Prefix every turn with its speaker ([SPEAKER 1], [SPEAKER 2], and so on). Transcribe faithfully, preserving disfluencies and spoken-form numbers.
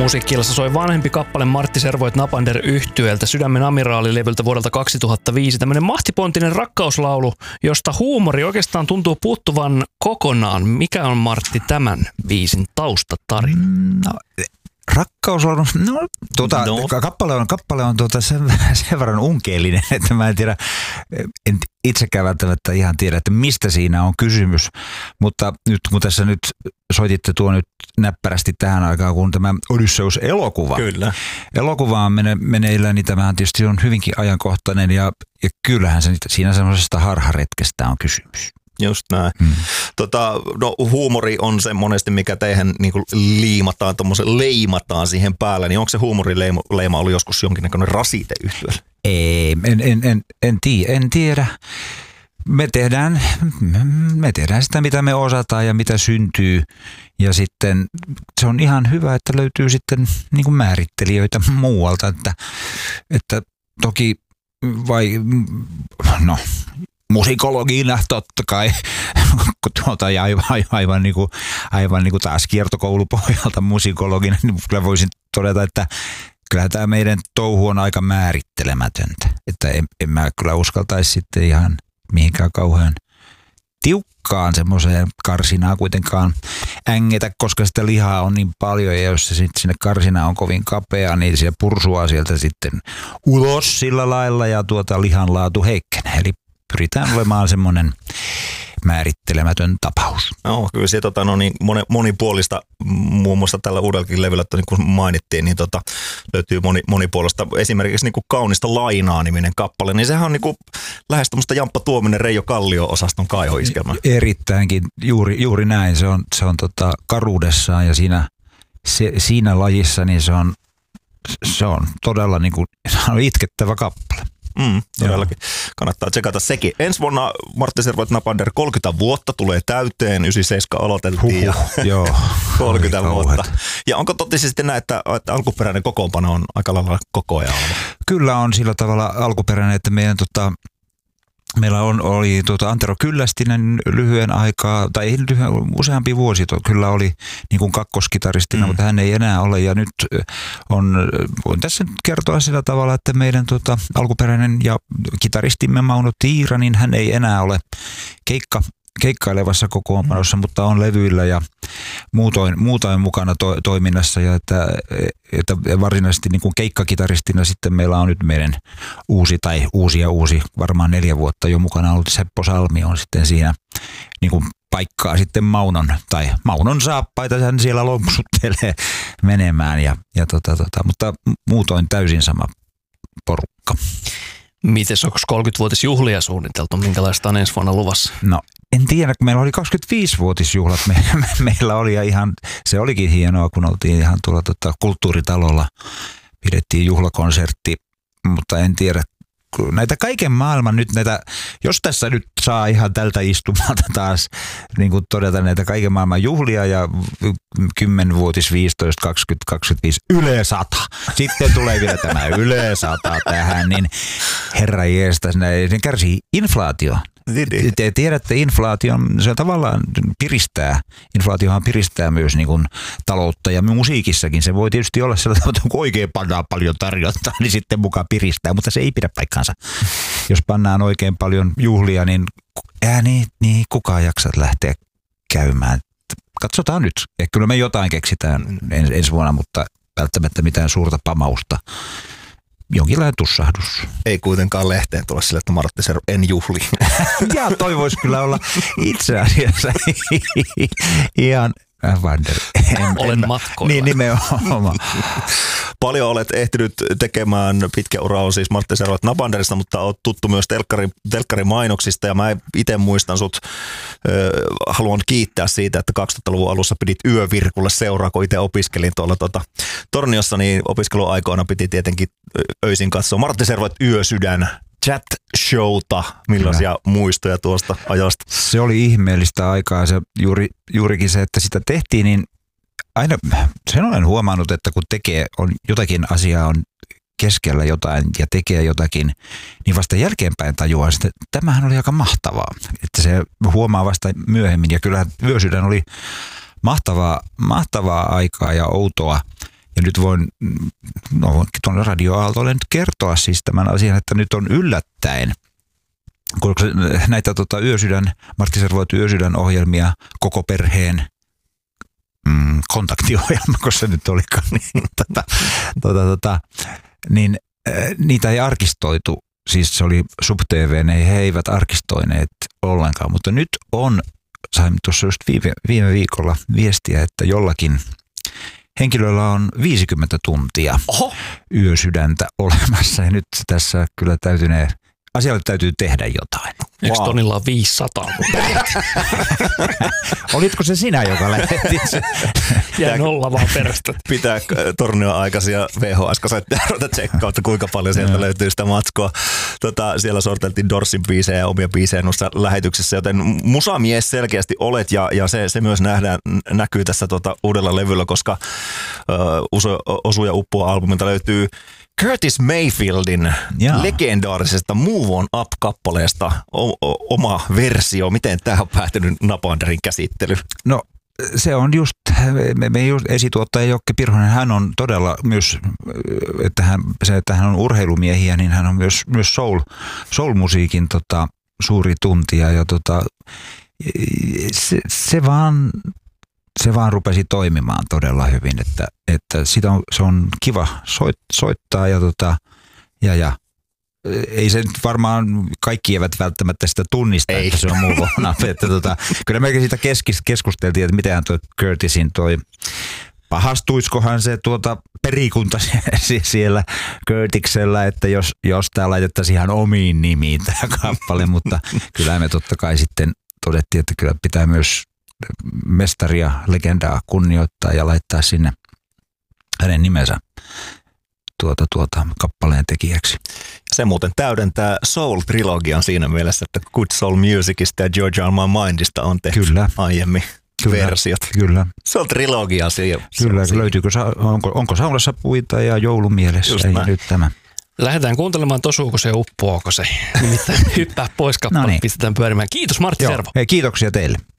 [SPEAKER 1] Musiikki-illassa soi vanhempi kappale Martti Servoit Napander -yhtyeeltä Sydämen amiraalilevyltä vuodelta kaksituhattaviisi. Tämmöinen mahtipontinen rakkauslaulu, josta huumori oikeastaan tuntuu puuttuvan kokonaan. Mikä on, Martti, tämän biisin taustatarina?
[SPEAKER 2] No, rakkauslaulu, no, tuota, no. kappale on, kappale on tuota sen, sen verran unkeellinen, että mä en tiedä, en itsekään välttämättä ihan tiedä, että mistä siinä on kysymys, mutta nyt kun tässä nyt soititte tuo nyt näppärästi tähän aikaan, kun tämä Odysseus-elokuva.
[SPEAKER 1] Kyllä.
[SPEAKER 2] Elokuva on mene, meneillään, niin tämähän tietysti on hyvinkin ajankohtainen ja, ja kyllähän se, siinä semmoisesta harharetkestä on kysymys.
[SPEAKER 3] Just näin. Hmm. Tota, no, huumori on se monesti, mikä teihin niin kuin liimataan, leimataan siihen päälle. Niin onko se huumorileima leima ollut joskus jonkinnäköinen rasite yhtyeelle?
[SPEAKER 2] Ei, en, en, en, en, tiedä, en tiedä. Me tehdään, me tehdään sitä, mitä me osataan ja mitä syntyy. Ja sitten se on ihan hyvä, että löytyy sitten niin kuin määrittelijöitä muualta. Että, että toki vai, no... musikologina totta kai, tuota, aivan, aivan, niin kuin, aivan niin kuin taas kiertokoulupohjalta musikologina, niin kyllä voisin todeta, että kyllä tämä meidän touhu on aika määrittelemätöntä. Että en, en mä kyllä uskaltaisi sitten ihan mihinkään kauhean tiukkaan semmoiseen karsinaan kuitenkaan ängetä, koska sitä lihaa on niin paljon ja jos se sitten sinne karsinaan on kovin kapea, niin se pursuaa sieltä sitten ulos sillä lailla ja tuota lihan laatu heikkenee. Eli pyritään olemaan semmoinen määrittelemätön tapaus.
[SPEAKER 3] No, kyllä se tota, no niin, monipuolista, muun muassa tällä uudellakin levyllä, niin kuin mainittiin, niin tota, löytyy moni, monipuolista. Esimerkiksi niin kuin Kaunista lainaa-niminen kappale, niin sehän on niin kuin lähes tämmöistä Jamppa Tuominen, Reijo Kallio-osaston kaihoiskelma.
[SPEAKER 2] Erittäinkin, juuri, juuri näin. Se on, se on tota karuudessaan ja siinä, se, siinä lajissa niin se on, se on todella niin kuin, se on itkettävä kappale.
[SPEAKER 3] Mm, todellakin. Kannattaa tsekata sekin. Ensi vuonna Martti Servoit Napander kolmekymmentä vuotta tulee täyteen. yhdeksänkymmentäseitsemän aloiteltiin ja
[SPEAKER 2] joo,
[SPEAKER 3] kolmekymmentä vuotta. Ja onko totisesti näin, että, että alkuperäinen kokoonpano on aika lailla koko ajan?
[SPEAKER 2] Kyllä on sillä tavalla alkuperäinen, että meidän tota, meillä on, oli tuota Antero Kyllästinen lyhyen aikaa, tai ei lyhyen, useampi vuosi to, kyllä oli niin kuin kakkoskitaristina, mm. mutta hän ei enää ole. Ja nyt on, voin tässä nyt kertoa sillä tavalla, että meidän tuota, alkuperäinen ja kitaristimme Mauno Tiira, niin hän ei enää ole keikka, keikkailevassa kokoonpanossa, mm. mutta on levyillä ja muutoin, muutoin mukana to, toiminnassa. Ja että, että varsinaisesti niin kuin keikkakitaristina sitten meillä on nyt meidän uusi tai uusi ja uusi, varmaan neljä vuotta jo mukana ollut Seppo Salmi on sitten siinä niin kuin paikkaa sitten Maunon tai Maunon saappaita hän siellä lompsuttelee menemään ja, ja tota, tota, mutta muutoin täysin sama porukka.
[SPEAKER 1] Mites, onko kolmekymmentävuotisjuhlia suunniteltu? Minkälaista on ensi vuonna luvassa?
[SPEAKER 2] No en tiedä, kun meillä oli kaksikymmentäviisivuotisjuhlat. Me, me, meillä oli ja ihan, se olikin hienoa, kun oltiin ihan tuolla tota, kulttuuritalolla. Pidettiin juhlakonsertti, mutta en tiedä. Näitä kaiken maailman nyt näitä, jos tässä nyt saa ihan tältä istumalta taas niin kuin todeta näitä kaiken maailman juhlia ja kymmenvuotis, viisitoista, kaksikymmentä, kaksikymmentäviisi, yle sata. Sitten tulee vielä tämä yle sata tähän, niin herra jeestäs, ne kärsii inflaatio. Te tiedätte, inflaatio, se tavallaan piristää. Inflaatiohan piristää myös niin kuin taloutta ja musiikissakin. Se voi tietysti olla sellainen, että kun oikein pannaan paljon tarjontaa, niin sitten mukaan piristää, mutta se ei pidä paikkaansa. Jos pannaan oikein paljon juhlia, niin ää, niin, niin kukaan jaksaa lähteä käymään. Katsotaan nyt. Ehkä kyllä me jotain keksitään ens, ensi vuonna, mutta välttämättä mitään suurta pamausta. Jonkinlainen tussahdus.
[SPEAKER 3] Ei kuitenkaan lehteen tulla sille, että Martti Servo en juhli.
[SPEAKER 2] Ja toi voisi kyllä olla itse asiassa ihan Wander.
[SPEAKER 1] Olen matkoilla.
[SPEAKER 2] Niin nimenomaan.
[SPEAKER 3] Paljon olet ehtinyt tekemään, pitkä ura on siis Martti Servoit Napanderista, mutta olet tuttu myös telkkari, telkkarimainoksista ja mä itse muistan sut, äh, haluan kiittää siitä, että kaksituhattaluvun alussa pidit yövirkulle seuraa, kun itse opiskelin tuolla tota, Torniossa, niin opiskeluaikoina piti tietenkin öisin katsoa Martti Servoit Yösydän chat-showta. Millaisia Kyllä. muistoja tuosta ajasta?
[SPEAKER 2] Se oli ihmeellistä aikaa. Se juuri, juurikin se, että sitä tehtiin, niin aina sen olen huomannut, että kun tekee on jotakin asiaa on keskellä jotain ja tekee jotakin, niin vasta jälkeenpäin tajuaa, että tämähän oli aika mahtavaa. Että se huomaa vasta myöhemmin ja kyllähän Yösydän oli mahtavaa, mahtavaa aikaa ja outoa. Ja nyt voin, no voin tuonne radioaaltoille nyt kertoa siis tämän asian, että nyt on yllättäen, koska näitä tota, Yösydän, Martti Servoit Yösydän ohjelmia koko perheen mm, kontaktiohjelma, koska se nyt olikaan, niin, tota, tota, tota, niin äh, niitä ei arkistoitu. Siis se oli SubTV, ne he eivät arkistoineet ollenkaan, mutta nyt on, saimme tuossa just viime, viime viikolla viestiä, että jollakin henkilöllä on viisikymmentä tuntia Oho. Yösydäntä olemassa ja nyt tässä kyllä täytynee, asialle täytyy tehdä jotain.
[SPEAKER 1] Eikö wow. Tonilla on viisisataa?
[SPEAKER 2] Olitko se sinä, joka lähetit se?
[SPEAKER 1] Jäi nolla vaan perästä.
[SPEAKER 3] Pitää tornioaikaisia V H S-kasetteja ruveta tsekkausta, kuinka paljon sieltä no. löytyy sitä matskoa. Tota, siellä sorteltiin Dorsin biisejä ja omia biisejä noissa lähetyksissä, joten musamies selkeästi olet ja, ja se, se myös nähdään, näkyy tässä tota uudella levyllä, koska uh, Osu ja Uppoa albumilta löytyy Curtis Mayfieldin Jaa. legendaarisesta Move On Up-kappaleesta o- o- oma versio. Miten tämä on päätynyt Napanderin käsittely?
[SPEAKER 2] No se on just, me, me just esituottaja Jokke Pirhonen, hän on todella myös, että hän, se, että hän on urheilumiehiä, niin hän on myös, myös soul, soul-musiikin tota, suuri tuntija ja tota, se, se vaan... Se vaan rupesi toimimaan todella hyvin, että, että sitä on, se on kiva soit, soittaa ja, tota, ja, ja ei se varmaan kaikki eivät välttämättä sitä tunnista, ei. Että se on Move On Up. Että tota, kyllä mekin siitä keskis, keskusteltiin, että mitenhän tuo Curtisin toi, pahastuiskohan se tuota perikunta siellä Curtiksellä, että jos, jos tämä laitettaisiin ihan omiin nimiin tämä kappale, mutta kyllä me totta kai sitten todettiin, että kyllä pitää myös mestaria, legendaa kunnioittaa ja laittaa sinne hänen nimensä tuota, tuota, kappaleen tekijäksi.
[SPEAKER 3] Se muuten täydentää Soul-trilogian siinä mielessä, että Good Soul Musicista ja Georgia on My Mindista on tehty kyllä. aiemmin kyllä. versiot.
[SPEAKER 2] Kyllä.
[SPEAKER 3] Soul-trilogia siellä.
[SPEAKER 2] Kyllä, löytyykö, onko, onko saunassa puita ja joulumielessä ja nyt tämä.
[SPEAKER 1] Lähdetään kuuntelemaan, tosuuko se, uppoako se. Nimittäin hyppää pois kappale, no niin. Pistetään pyörimään. Kiitos Martti
[SPEAKER 2] Joo.
[SPEAKER 1] Servo.
[SPEAKER 2] Hei, kiitoksia teille.